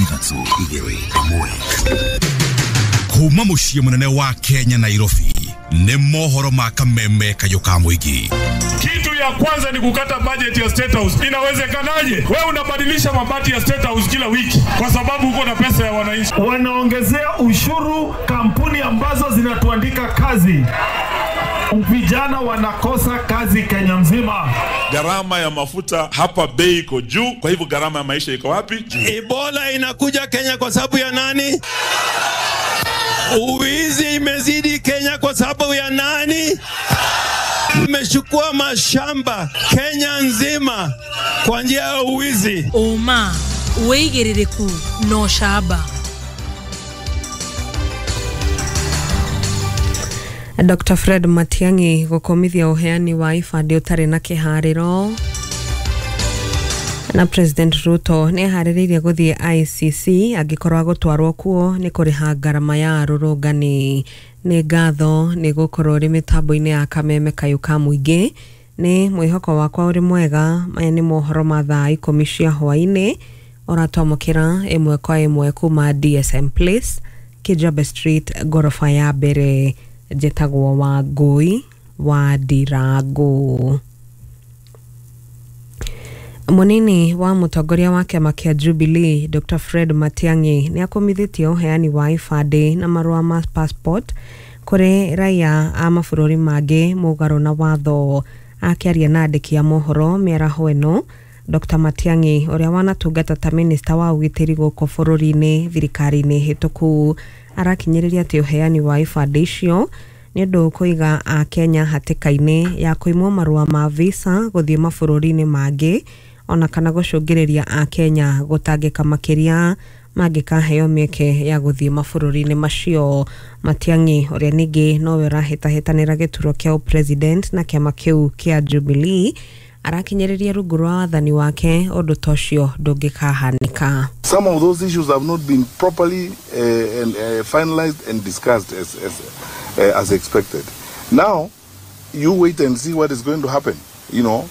ithatũ igĩrĩ ĩmwe. Kuma muciĩ munene wa Kenya Nairobi ni mohoro ma kameme kayo ka muingi. Kitu ya kwanza ni kukata budget ya State House. Inawezekanaje? Wewe unabadilisha mabati ya State House kila wiki kwa sababu uko na pesa ya wananchi. Wanaongezea ushuru kampuni ambazo zinatuandika kazi. Vijana wanakosa kazi Kenya mzima. Gharama ya mafuta hapa bei iko juu, kwa hivyo gharama ya maisha iko wapi? Juu. Ebola inakuja Kenya kwa sababu ya nani? Uwizi imezidi Kenya kwa sababu ya nani? Imechukua mashamba Kenya nzima kwa njia ya uwizi. Oma, uigiririku no shaba. Dr. Fred Matiang'i gukomithia uheani wa ibandĩ ũtarĩ na kĩharĩro. Na President Ruto nĩ harĩrĩirie gũthiĩ ICC angĩkorwo gũtwarwo kuo nĩ kũrĩha ngarama ya arũrũngani. Nĩ ngatho nĩ gũkorwo rĩ mĩtambo-inĩ ya kameme kayũ ka mũingĩ. Nĩ mwĩhoko wakwa ũrĩ mwega. Maya nĩ mohoro ma thaa 10 cia hwaĩ-inĩ. Ũratwamũkĩra ĩmwe kwa ĩmwe kuma DSM Place, Kijabe Street, gorofa ya mbere. Jetagwo wa Ngui wa Ndirangu. Munini wa mutongoria wa kĩama kĩa Jubilee Dr. Fred Matiang'i nĩ akomithĩtie uheani wa ibandĩ na marũa ma passport kũrĩ raia a mabũrũri mangĩ mũgarũ na watho. Akĩaria na andĩki a mohoro mĩaraho ĩno, Dr. Matiang'i ũrĩa wanatungata ta minister wa ũgitĩri gũkũ bũrũri-inĩ thirikari-inĩ hĩtũku arakinyĩrĩria atĩ uheani wa ibandĩ icio nĩ ũndũ kũiga a Kenya hatĩka-inĩ ya kũimwo marũa ma visa gũthiĩ mabũrũri-inĩ mangĩ ona kana gũcũngĩrĩria a Kenya gũtangĩka makĩria mangĩkaheo mĩeke ya gũthiĩ mabũrũri-inĩ macio. Matiang'i ũrĩa ningĩ nowe ũrahĩtahĩtanĩra gĩturwa kĩa president na kĩama kĩu kĩa Jubilee arakinyĩrĩria rungu rwa wathani wake ũndũ ta ũcio ndũngĩkahanĩka. Some of those issues have not been properly finalized and discussed as expected. Now, you wait and see what is going to happen. You know,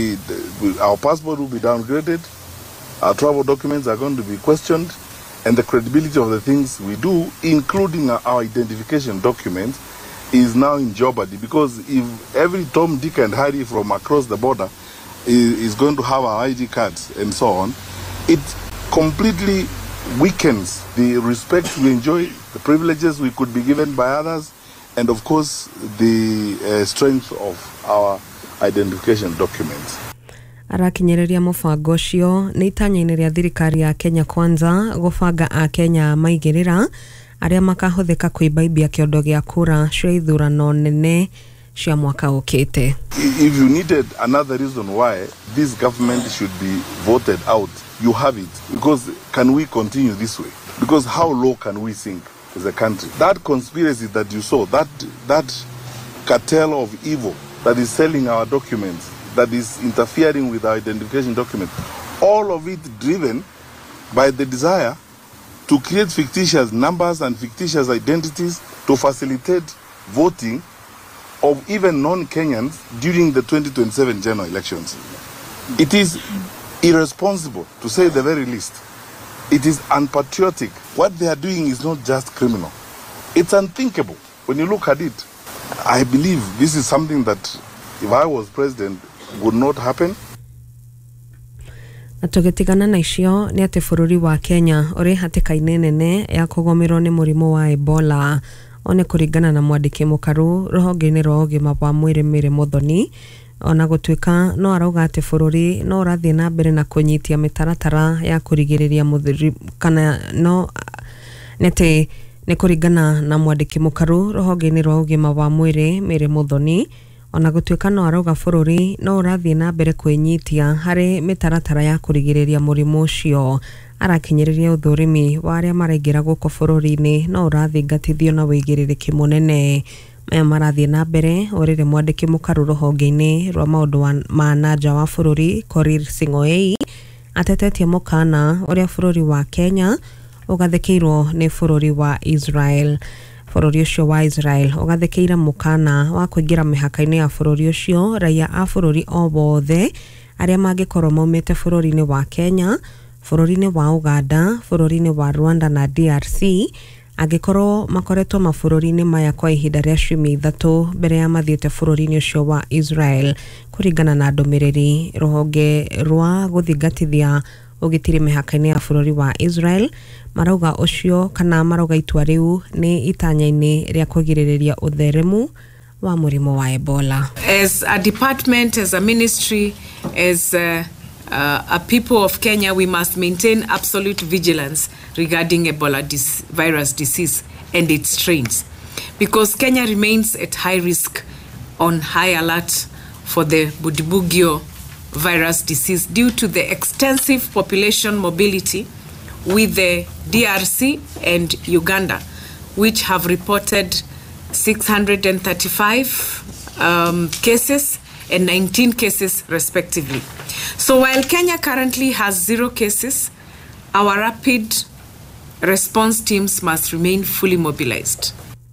our passport will be downgraded, our travel documents are going to be questioned, and the credibility of the things we do, including our identification documents, is now in jeopardy. Because if every Tom, Dick, and Harry from across the border is going to have our ID cards and so on, it completely weakens the respect we enjoy, the privileges we could be given by others, and of course the strength of our identification documents. Arakinyĩrĩria mũbango ũcio nĩ itanya-inĩ rĩa thirikari ya Kenya Kwanza gũbanga a Kenya maigĩrĩra arĩa makahũthĩka kwĩbaibia kĩondo gĩa kura cia ithurano nene cia mwaka ũkĩte. If you needed another reason why this government should be voted out, you have it. Because can we continue this way? Because how low can we sink as a country? That conspiracy that you saw, that cartel of evil that is selling our documents, that is interfering with our identification documents, all of it driven by the desire to create fictitious numbers and fictitious identities to facilitate voting of even non-Kenyans during the 2027 general elections. It is irresponsible, to say the very least. It is unpatriotic. What they are doing is not just criminal. It's unthinkable. When you look at it, I believe this is something that, if I was president, would not happen. Atũgĩtigana na icio nĩ atĩ bũrũri wa Kenya ũrĩ hatĩka-inĩ nene ya kũgũmĩrwo nĩ mũrimũ wa Ebola. One kũringana na mwandĩki mũkaru rũhonge-inĩ rwa ũgima wa mwĩrĩ Mary Muthoni, ona gũtuĩka no arauga atĩ bũrũri no ũrathiĩ na mbere na kũnyitia mĩtaratara ya kũrigĩrĩria kana no nete nĩ kũringana na mwandĩki mũkaru rũhonge-inĩ rwa ũgima wa mwĩrĩ Mary Muthoni, ona gũtuĩka no arauga bũrũri no ũrathiĩ na mbere kwĩnyitia harĩ mĩtaratara ya kũrigĩrĩria mũrimũ ũcio. Arakinyĩrĩria ũthũrimi wa arĩa maraingĩra gũkũ bũrũri-inĩ no ũrathingatithio na wĩigĩrĩrĩki mũnene. Maya marathiĩ na mbere ũrĩrĩ mwandĩki mũkaru rũhonge-inĩ rwa maũndũ ma nanja wa bũrũri Korir Sing'oei atetetie mũkana ũrĩa bũrũri wa Kenya ũgathĩkĩirwo nĩ bũrũri wa Israel. Bũrũri ũcio wa Israel ũgathĩkĩire mũkana wa kũingĩra mĩhaka-inĩ ya bũrũri ũcio raia a bũrũri o wothe arĩa mangĩkorwo maumĩte bũrũri-inĩ wa Kenya, bũrũri-inĩ wa Uganda, bũrũri-inĩ wa Rwanda na DRC, angĩkorwo makoretwo mabũrũri-inĩ maya kwa ihinda rĩa ciumia 3 mbere ya mathiĩte bũrũri-inĩ ũcio wa Israel, kũringana na ndũmĩrĩri rũhonge rwa gũthingatithia ũgitĩri mĩhaka-inĩ ya bũrũri wa Israel. Marauga ũcio kana marauga itua rĩu nĩ itanya-inĩ rĩa kũgirĩrĩria ũtheremu wa mũrimũ wa Ebola. As a department, as a ministry, as a people of Kenya, we must maintain absolute vigilance regarding Ebola virus disease and its strains, because Kenya remains at high risk, on high alert for the Budibugyo virus disease due to the extensive population mobility with the DRC and Uganda, which have reported 635 cases and 19 cases respectively. So while Kenya currently has 0 cases, our rapid response teams must remain fully mobilized.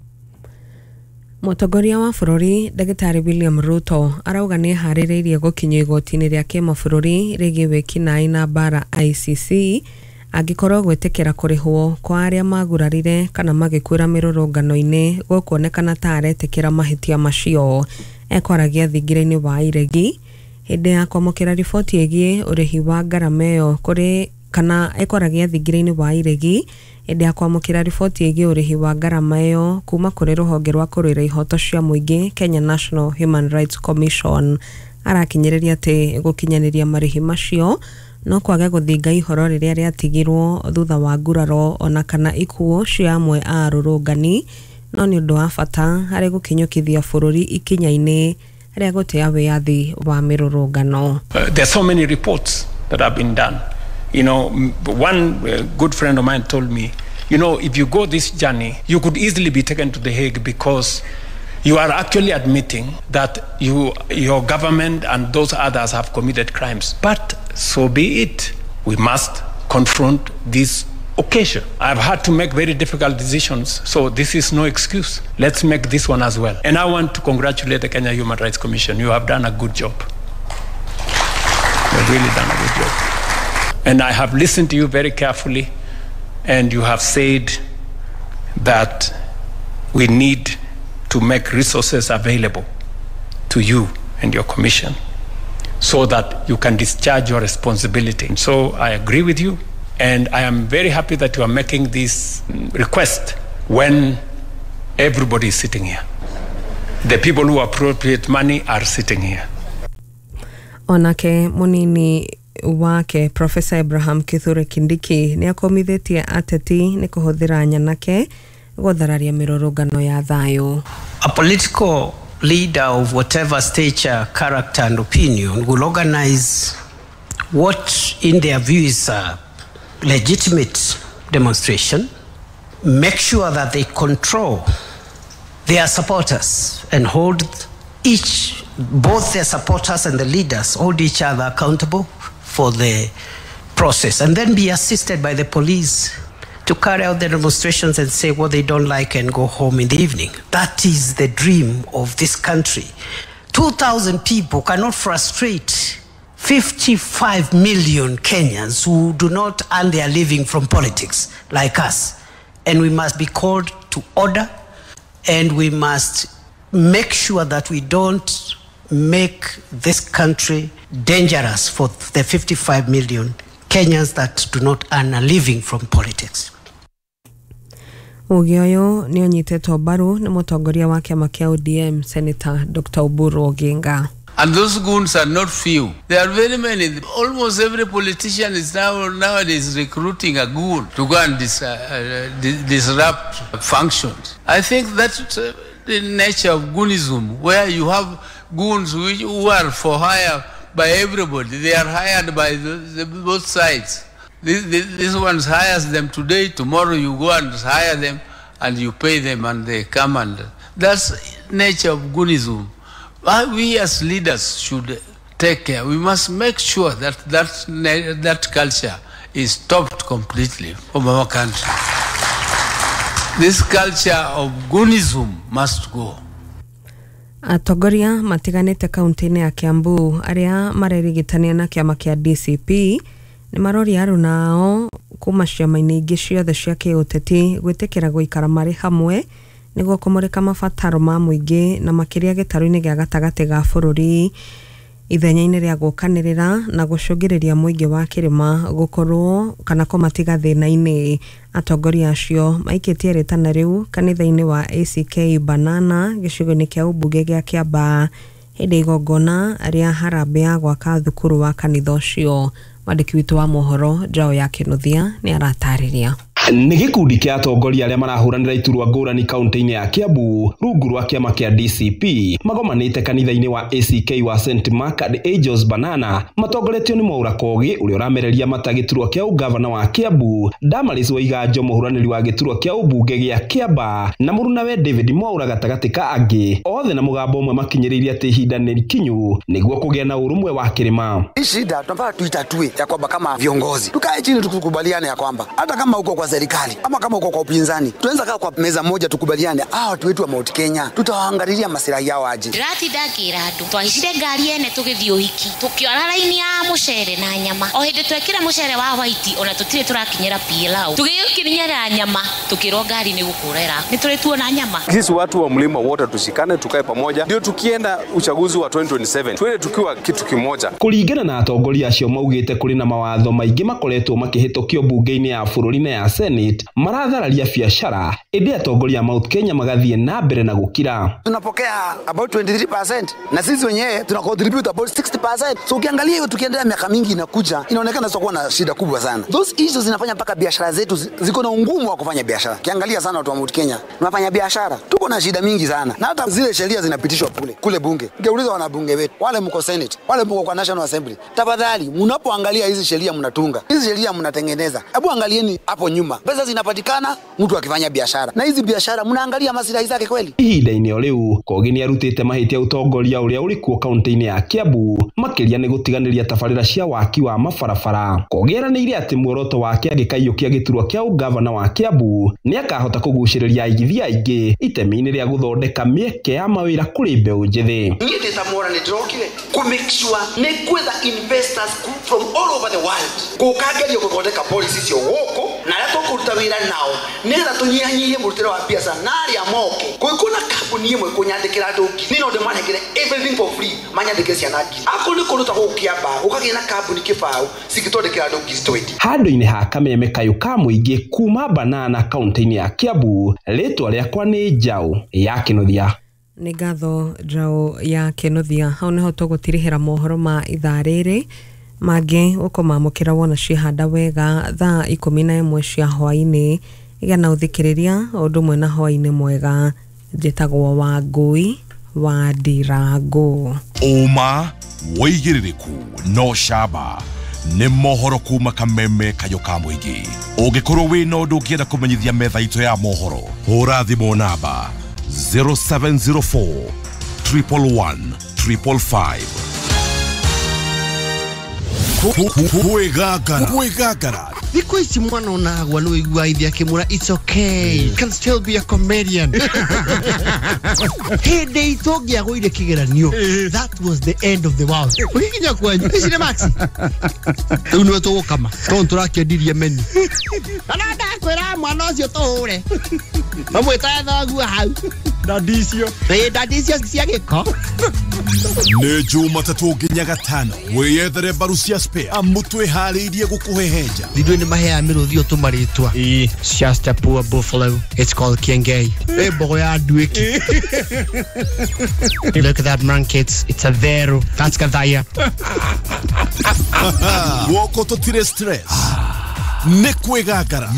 Mũtongoria wa bũrũri Dagĩtarĩ William Ruto arauga nĩ harĩrĩirie gũkinyio igoti-inĩ rĩa kĩmabũrũri rĩgiĩ wĩkinaĩ na bara ICC angĩkorwo gwĩtĩkĩra kũrĩhwo kwa arĩa magurarire kana magĩkuĩra mĩrũrũngano-inĩ gũkuonekana ta aretĩkĩra mahĩtia macio. Ekwaragia thingira-inĩ wa iregi hĩndĩ ya kwamũkĩra riboti ĩgiĩ ũrĩhi wa ngarama ĩyo kũrĩ kana ekwaragia thingira-inĩ wa iregi hĩndĩ ya kwamũkĩra riboti ĩgiĩ ũrĩhi wa ngarama ĩyo kuma kũrĩ rũhonge rwa kũrũĩra ihoto cia mũingĩ Kenya National Human Rights Commission. Arakinyĩrĩria atĩ gũkinyanĩria marĩhi macio no kwage gũthinga ihoro rĩrĩa rĩatigirwo thutha wa nguraro ona kana ikuũ cia amwe a arũrũngani, no nĩ ũndũ wa bata harĩ gũkinyũkithia bũrũri ikinya-inĩ rĩa gũtĩa wĩyathi wa mĩrũrũngano. There's so many reports that have been done. You know, one good friend of mine told me, you know, if you go this journey, you could easily be taken to the Hague because you are actually admitting that your government and those others have committed crimes. But so be it. We must confront this occasion. I've had to make very difficult decisions, so this is no excuse. Let's make this one as well. And I want to congratulate the Kenya Human Rights Commission. You have done a good job. You've really done a good job. And I have listened to you very carefully, and you have said that we need to make resources available to you and your commission so that you can discharge your responsibility. And so I agree with you, and I am very happy that you are making this request when everybody is sitting here. The people who appropriate money are sitting here. Onake munini wake Professor Abraham Kithure Kindiki ni akomithitie ateti ni kuhuthira nyanake guthararia mirurungano ya thayo. A political leader of whatever stature, character and opinion will organize what in their view is a legitimate demonstration, make sure that they control their supporters and hold both their supporters and the leaders hold each other accountable for the process, and then be assisted by the police to carry out the demonstrations and say what they don't like and go home in the evening. That is the dream of this country. 2,000 people cannot frustrate 55 million Kenyans who do not earn their living from politics like us. And we must be called to order, and we must make sure that we don't make this country dangerous for the 55 million Kenyans that do not earn a living from politics. Ugioyo ni onyitetwo mbaru ni mutongoria wa kiama kia ODM Senator Dr. Oburu Oginga. And those goons are not few. There are very many. Almost every politician is nowadays recruiting a goon to go and disrupt functions. I think that's the nature of goonism, where you have goons who are for hire by everybody. They are hired by both sides. This one hires them today, tomorrow you go and hire them and you pay them and they come, and that's nature of goonism. We as leaders should take care. We must make sure that culture is stopped completely from our country. This culture of goonism must go. Atongoria matiganĩte kaunti-inĩ ya Kiambu arĩa marerigitania na kiama kia DCP nĩ marori aru nao kuma ciama-inĩ ingĩ ciothe cia kĩũteti gwĩtĩkĩra gũikara marĩ hamwe nĩguo kũmũrĩka mabataro ma mũingĩ na makĩria gĩtarũ-inĩ gĩa gatagatĩ ga bũrũri ithenya-inĩ rĩa gũkanĩrĩra na gũcũngĩrĩria mũingĩ wa kĩrĩma gũkorwo kana kũmatiga thĩna-inĩ. Atongoria acio maikĩtie rĩtana rĩu kanitha-inĩ wa ACK Banana gĩcigo-inĩ kĩa ũmbunge gĩa Kiambaa hĩndĩ igongona rĩa harambĩ ya gwaka thukuru wa kanitha ũcio. Mwandĩki witũ wa mohoro Njao ya Kĩnuthia nĩ aratarĩria. Nĩ gĩkundi kĩa atongoria arĩa marahũranĩra iturwa ngũrani kaunti-inĩ ya Kiambu rungu rwa kĩama kĩa DCP magomanĩte kanitha-inĩ wa ACK wa St Mark and Angels Banana matongoretio nĩ Mwaura Kogi ũrĩa ũramereria mata gĩturwa kĩa ũgavana wa Kiambu, Damaris Waiganjo mũhũranĩri wa gĩturwa kĩa ũmbunge gĩa Kiambaa na mũrunawe David Mwaura gatagatĩ ka angĩ, othe na mũgambo ũmwe makinyĩrĩirie atĩ ihinda nĩ ikinyu nĩguo kũgĩa na ũrũmwe wa kĩrĩma. Shida tunataka tuitatue ya kwamba kama viongozi tukae chini tukubaliane ya kwamba hata kama uko kwa serikali ama kama uko kwa upinzani tunaweza kaa kwa meza moja tukubaliane watu wetu wa Mount Kenya tutawaangalilia maslahi yao aje. Ndĩratindakĩra andũ twahicire ngari ene tũgĩthiĩ ũhiki tũkĩora raini ya mũcere na nyama o hĩndĩ twekĩra mũcere wa white ona tũtirĩ tũrakinyĩra pilau tũgĩkinyĩra nyama tũkĩrwo ngari nĩ gũkũrera nĩ tũrĩtuona nyama. Sisi watu wa mlima wote tushikane tukae pamoja ndio tukienda uchaguzi wa 2027 twende tukiwa kitu kimoja. Kũringana na atongoria acio maugĩte kũrĩ na mawatho maingĩ makoretwo makĩhĩtũkio bunge-inĩ ya bũrũri na ya Senate marathararia biashara ĩndĩ atongoria Mount Kenya magathiĩ na mbere na gũkira. Tunapokea about 23% na sisi wenyewe tuna contribute about 60%. So ukiangalia hiyo tukiendelea miaka mingi inakuja inaonekana tutakuwa na shida kubwa sana. Those issues zinafanya mpaka biashara zetu ziko na ungumu wa kufanya biashara. Kiangalia sana watu wa Mount Kenya tunafanya biashara tuko na shida mingi sana na hata zile sheria zinapitishwa kule bunge. Ngeuliza wanabunge wetu wale mko Senate wale mko kwa National Assembly, tafadhali mnapoangalia hizi sheria mnatunga hizi sheria mnatengeneza, hebu angalieni hapo nyuma pesa zinapatikana mtu akifanya biashara na hizi biashara mnaangalia maslahi zake kweli. Ihinda-inĩ rĩu Kogi nĩ arutĩte mahĩtia utongoria ũrĩa ũrĩ kuo kaunti-inĩ ya Kiambu makĩria nĩ gũtiganĩria tabarĩra cia waki wa mabarabara. Kogi eranĩire atĩ muoroto wake angĩkaiyũkia gĩturwa kĩa ũgavana wa Kiambu nĩ akahota kũgucĩrĩria aigithia aingĩ itemi-inĩ rĩa gũthondeka mĩeke ya mawĩra kũrĩ mbeũ njĩthĩ. Niĩ ndĩtamwora nĩ ndĩrokire ku make sure nĩ gwetha investors from all over the world gũkangeria gũthondeka policies cio gũkũ na arĩa tũkũruta wĩra nao nĩgetha tũnyihanyihie mũrutĩre wa biacara na arĩa moke kuna kambuni ĩmwe kũnyandĩkĩra andũ nĩ no ndĩmanengere everything for free manyandĩke ciana ngiri akũ nĩ kũruta gũkiamba gũkagĩa na kambuni kĩbaũ cingĩtwandĩkĩra andũ ngiri 20 handũ-inĩ ha kameme kayũ ka mũingĩ kuma Banana kaunti-inĩ ya Kiambu. Rĩtwa rĩakwa nĩ Njao ya Kĩnuthia. Nĩ ngatho Njao ya Kĩnuthia. Hau nĩho tũgũtirĩhĩra mohoro ma ithaa rĩrĩ mangĩ ũkomamũkĩra wona cihanda wega thaa 11 cia hwainĩ igana ũthikĩrĩria ũndũ ũmwe na hwainĩ mwega. Njĩtagwo Wangui wa Ndirango. Ũma wĩigĩrĩrĩku no camba nĩ mohoro kuma kameme kayũ ka mũingĩ. Ũngĩkorwo wĩna ũndũ ũngĩenda kũmenyithia metha itũ ya mohoro hũra thimũ namba 0704 111 555. Kwegagara thikũ ici mwana onagwa nĩ wĩigua ithi akĩmũra it's okay can still be a comedian. Hĩndĩ itũngĩagũire kĩgeranio that was the end of the world. Ũgĩkinya kwanyu ici nĩ maxi rĩu nĩwe tũgũkama tondũ tũrakĩendirie meni kana ndakwĩra mwana ũcio tũhũre mamwĩta thoguo hau ndandi icio cia gĩko. Nĩ Jumatatũ nginya Gatano wĩyethere mbaru cia spare amũtwe harĩirie gũkũhehenja. Thindũ nĩ maheaga mĩrũthi tũmarĩtwa just a poor buffalo it's called Kiengei. Mbogo ya nduĩki. Look at that monkey it's a vero that's Gathaya. Woko tũtirĩ stress nĩ kwĩgangara